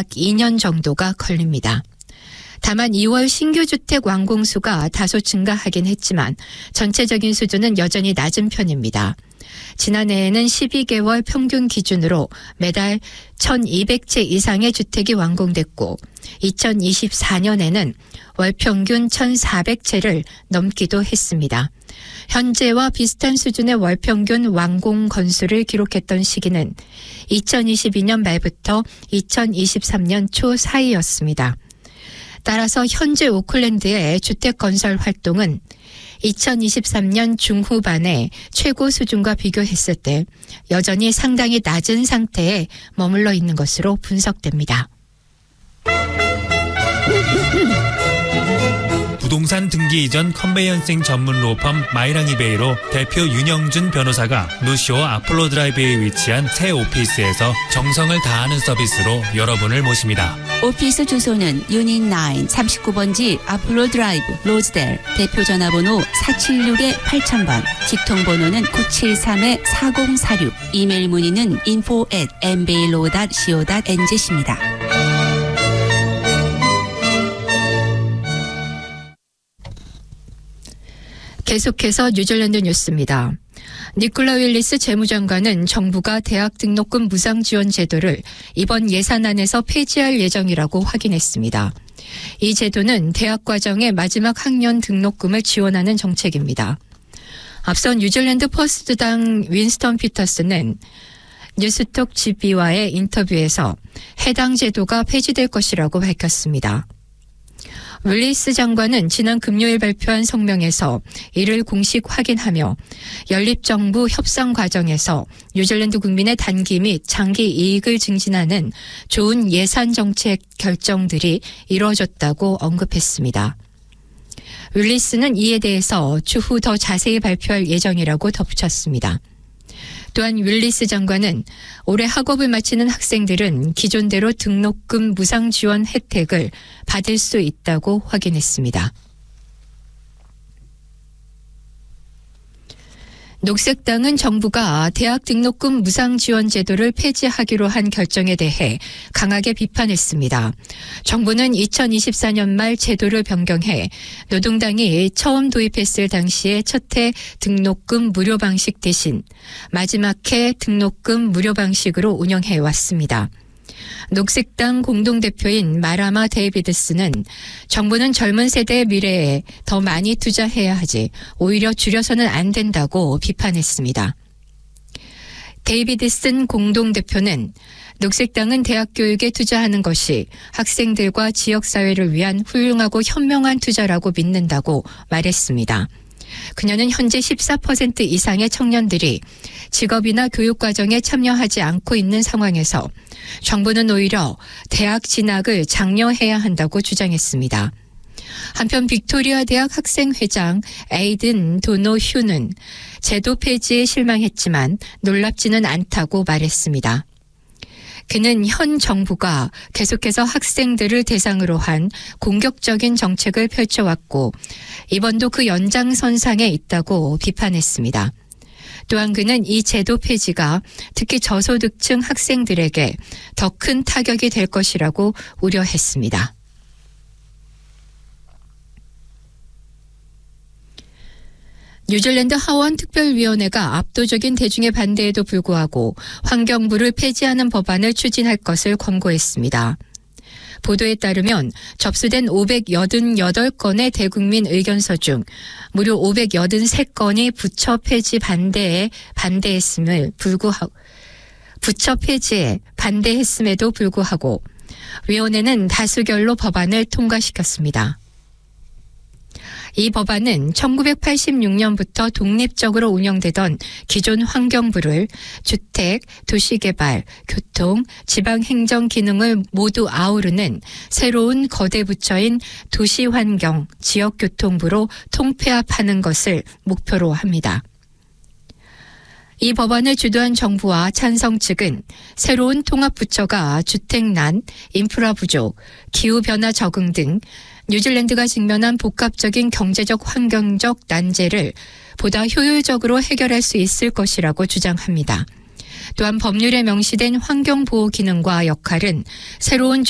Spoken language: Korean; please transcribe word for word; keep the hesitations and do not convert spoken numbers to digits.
약 이 년 정도가 걸립니다. 다만 이월 신규 주택 완공수가 다소 증가하긴 했지만 전체적인 수준은 여전히 낮은 편입니다. 지난해에는 십이 개월 평균 기준으로 매달 천이백 채 이상의 주택이 완공됐고 이천이십사 년에는 월 평균 천사백 채를 넘기도 했습니다. 현재와 비슷한 수준의 월 평균 완공 건수를 기록했던 시기는 이천이십이 년 말부터 이천이십삼 년 초 사이였습니다. 따라서 현재 오클랜드의 주택 건설 활동은 이천이십삼 년 중후반의 최고 수준과 비교했을 때 여전히 상당히 낮은 상태에 머물러 있는 것으로 분석됩니다. 부동산 등기 이전 컨베이언싱 전문 로펌 마이랑이베이로 대표 윤영준 변호사가 노시오 아폴로 드라이브에 위치한 새 오피스에서 정성을 다하는 서비스로 여러분을 모십니다. 오피스 주소는 유닛 나인 삼십구 번지 아폴로 드라이브 로즈델, 대표 전화번호 사칠육 팔천 번, 직통번호는 구칠삼 사공사육, 이메일 문의는 인포 앳 엠베일로 닷 씨오 닷 엔지씨입니다. 계속해서 뉴질랜드 뉴스입니다. 니콜라 윌리스 재무장관은 정부가 대학 등록금 무상 지원 제도를 이번 예산안에서 폐지할 예정이라고 확인했습니다. 이 제도는 대학 과정의 마지막 학년 등록금을 지원하는 정책입니다. 앞서 뉴질랜드 퍼스트당 윈스턴 피터슨은 뉴스톡 지비와의 인터뷰에서 해당 제도가 폐지될 것이라고 밝혔습니다. 윌리스 장관은 지난 금요일 발표한 성명에서 이를 공식 확인하며 연립정부 협상 과정에서 뉴질랜드 국민의 단기 및 장기 이익을 증진하는 좋은 예산 정책 결정들이 이루어졌다고 언급했습니다. 윌리스는 이에 대해서 추후 더 자세히 발표할 예정이라고 덧붙였습니다. 또한 윌리스 장관은 올해 학업을 마치는 학생들은 기존대로 등록금 무상 지원 혜택을 받을 수 있다고 확인했습니다. 녹색당은 정부가 대학 등록금 무상 지원 제도를 폐지하기로 한 결정에 대해 강하게 비판했습니다. 정부는 이천이십사 년 말 제도를 변경해 노동당이 처음 도입했을 당시의 첫 해 등록금 무료 방식 대신 마지막 해 등록금 무료 방식으로 운영해 왔습니다. 녹색당 공동대표인 마라마 데이비드스는 정부는 젊은 세대의 미래에 더 많이 투자해야 하지 오히려 줄여서는 안 된다고 비판했습니다. 데이비드슨 공동대표는 녹색당은 대학 교육에 투자하는 것이 학생들과 지역사회를 위한 훌륭하고 현명한 투자라고 믿는다고 말했습니다. 그녀는 현재 십사 퍼센트 이상의 청년들이 직업이나 교육 과정에 참여하지 않고 있는 상황에서 정부는 오히려 대학 진학을 장려해야 한다고 주장했습니다. 한편 빅토리아 대학 학생회장 에이든 도노휴는 제도 폐지에 실망했지만 놀랍지는 않다고 말했습니다. 그는 현 정부가 계속해서 학생들을 대상으로 한 공격적인 정책을 펼쳐왔고 이번도 그 연장선상에 있다고 비판했습니다. 또한 그는 이 제도 폐지가 특히 저소득층 학생들에게 더 큰 타격이 될 것이라고 우려했습니다. 뉴질랜드 하원 특별위원회가 압도적인 대중의 반대에도 불구하고 환경부를 폐지하는 법안을 추진할 것을 권고했습니다. 보도에 따르면 접수된 오백팔십팔 건의 대국민 의견서 중 무려 오백팔십삼 건이 부처 폐지 반대에 반대했음을 불구하고 부처 폐지에 반대했음에도 불구하고 위원회는 다수결로 법안을 통과시켰습니다. 이 법안은 천구백팔십육 년부터 독립적으로 운영되던 기존 환경부를 주택, 도시개발, 교통, 지방행정 기능을 모두 아우르는 새로운 거대 부처인 도시환경, 지역교통부로 통폐합하는 것을 목표로 합니다. 이 법안을 주도한 정부와 찬성 측은 새로운 통합부처가 주택난, 인프라 부족, 기후변화 적응 등 뉴질랜드가 직면한 복합적인 경제적 환경적 난제를 보다 효율적으로 해결할 수 있을 것이라고 주장합니다. 또한 법률에 명시된 환경보호 기능과 역할은 새로운